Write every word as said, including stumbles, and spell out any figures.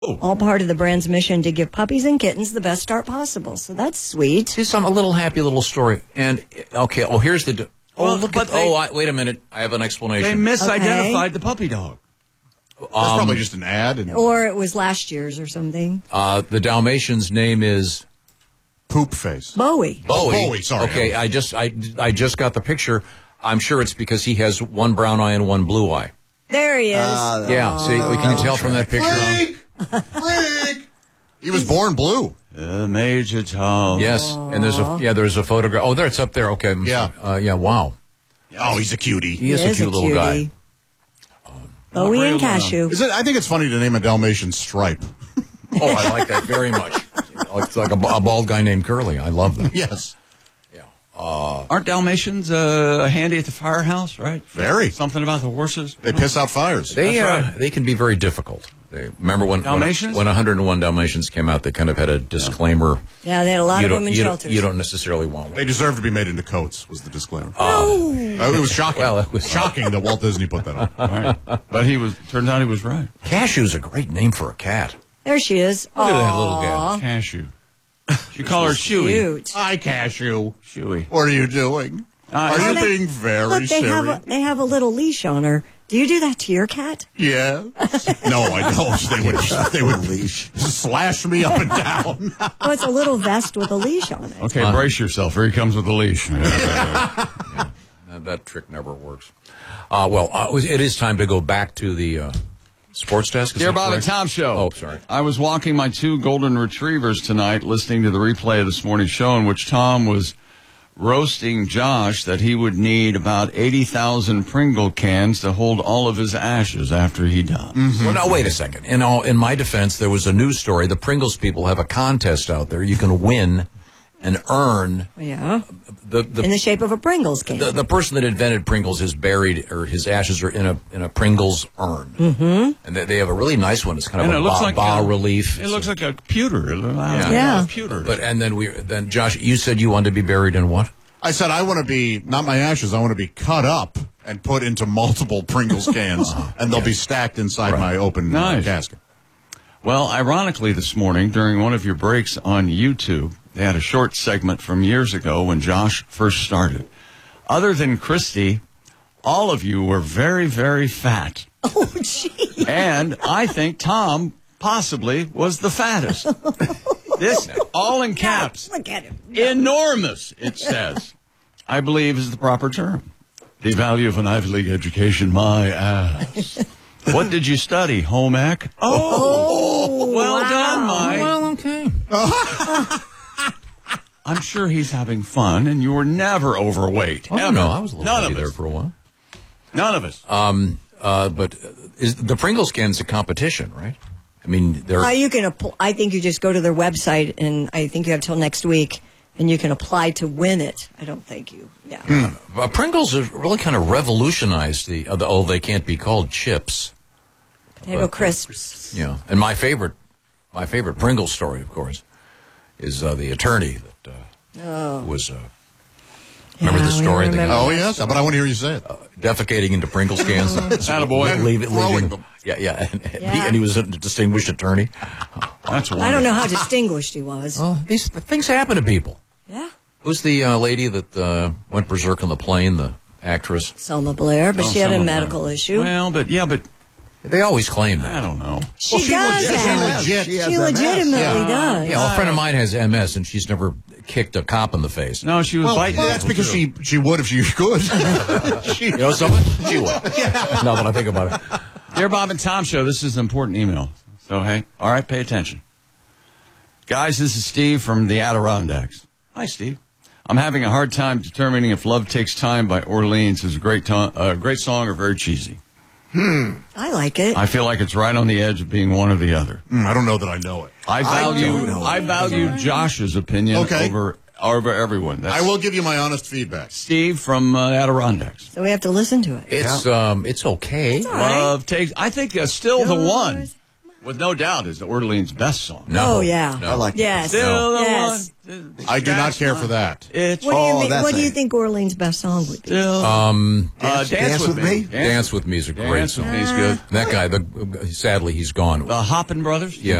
All part of the brand's mission to give puppies and kittens the best start possible. So that's sweet. Just some a little happy little story. And okay, oh here's the. Oh Well, look but at. they- oh, I, wait a minute. I have an explanation. They misidentified Okay. the puppy dog. That's Um, probably just an ad. And Or it was last year's or something. Uh, the Dalmatian's name is poop face. Bowie. Bowie. Bowie, sorry. Okay, I just I I just got the picture. I'm sure it's because he has one brown eye and one blue eye. There he is. Uh, Yeah. See, can you tell from that picture? Freak! Freak! He was born blue. Uh, Major Tom. Yes, and there's a yeah, there's a photograph. Oh, there it's up there. Okay. I'm Yeah. sorry. Uh, yeah. Wow. Oh, he's a cutie. He is a cute little guy. Bowie Not and real, Cashew. Is it? I think it's funny to name a Dalmatian Stripe. Oh, I like that very much. It's like a, a bald guy named Curly. I love that. Yes. Aren't Dalmatians uh, handy at the firehouse, right? Very. Something about the horses. They piss out fires. They uh, That's right. they can be very difficult. They, remember when Dalmatians? when, when one hundred and one Dalmatians came out, they kind of had a disclaimer. Yeah, they had a lot you of don't, them in you don't- shelters. you don't necessarily want one. They deserve to be made into coats, was the disclaimer. Oh. Uh, it was shocking. Well, it was- shocking that Walt Disney put that on. Right. But he was. Turns out he was right. Cashew's a great name for a cat. There she is. Look at that little Aw. guy. Cashew. You call her Chewy. Cute. Hi, Cashew. Chewy. What are you doing? Uh, Are is you it- they- being very Look, they serious? have, a, they have a little leash on her. Do you do that to your cat? Yeah. No, I don't. They would, they would leash. slash me up and down. Oh, it's a little vest with a leash on it. Okay, brace yourself. Here he comes with the leash. Uh, that trick never works. Uh, well, uh, it is time to go back to the uh, sports desk. Is Dear that Bob and correct? Tom Show. Oh, sorry. I was walking my two golden retrievers tonight, listening to the replay of this morning's show in which Tom was roasting Josh that he would need about eighty thousand Pringle cans to hold all of his ashes after he died. Well, now wait a second. In all, in my defense, there was a news story. The Pringles people have a contest out there. You can win and earn Yeah. the the. In the shape of a Pringles can. the, the person that invented Pringles is buried, or his ashes are in a in a Pringles urn, mm-hmm. and they, they have a really nice one. It's kind of And a it looks bas, like bas a- relief. It looks like a pewter. Yeah. Yeah. A pewter. But and then we then Josh, you said you wanted to be buried in what? I said, I want to be, not my ashes, I want to be cut up and put into multiple Pringles cans, and they'll be stacked inside my open uh, Nice. casket. Well, ironically, this morning, during one of your breaks on YouTube, they had a short segment from years ago when Josh first started. Other than Christy, all of you were very, very fat. Oh, gee. And I think Tom possibly was the fattest. This, all in caps, Look at him. enormous, it says, I believe is the proper term. The value of an Ivy League education, my ass. What did you study, home ec? Oh, well done, Mike. Well, okay. I'm sure he's having fun, and you were never overweight. Oh, ever. no, I was a little None heavy of there us. for a while. None of us. Um, uh, but is the Pringles can's a competition, right? I mean, they're Uh, you can. App- I think you just go to their website, and I think you have till next week, and you can apply to win it. I don't think you. Yeah. uh, Pringles have really kind of revolutionized the. Uh, the oh, they can't be called chips. Potato crisps. Yeah, and my favorite, my favorite Pringles story, of course, is uh, the attorney that uh, was. Uh, remember Yeah, the we story? remember. The guy Oh, yes, but I want to hear you say it. defecating into Pringles cans. Attaboy. Leave it, Throwing leaving them. Yeah, yeah, and, and Yeah. He, and he was a distinguished attorney. That's wonderful. I don't know how distinguished he was. Well, these things happen to people. Yeah. Who's the uh, lady that uh, went berserk on the plane? The actress. Selma Blair, but Oh, she had a Selma medical Blair. issue. Well, but yeah, but They always claim I that. don't know. she Well, she does was- that. she legit- She, has legitimately M S. does. Yeah, well, a friend of mine has M S, and she's never kicked a cop in the face. No, she was Well, biting. well, that's people, because too. she she would if she could. she, You know something? She would. Now that I think about it. Dear Bob and Tom Show, this is an important email. So, hey, all right, pay attention. Guys, this is Steve from the Adirondacks. Hi, Steve. I'm having a hard time determining if Love Takes Time by Orleans is a great, to- uh, great song or very cheesy. I like it. I feel like it's right on the edge of being one or the other. Mm, I don't know that I know it. I value I, value Josh's opinion Okay. over over everyone. That's I will give you my honest feedback. Steve from uh, Adirondacks. so we have to listen to it. It's um, it's okay. all right. Love takes. I think uh, still the one. with no doubt, is Orleans' best song. No. Oh, yeah. No. I like Yes. Still the Yes. one. I do not care for that. It's What do you, Oh, mean, that's what do a- you think Orleans' best song would be? still. Um, uh, Dance- Dance with Me? Dance with Me is a great Dance with song. Me is good. That guy, the, sadly, he's gone. The Hoppin' Brothers. Yeah.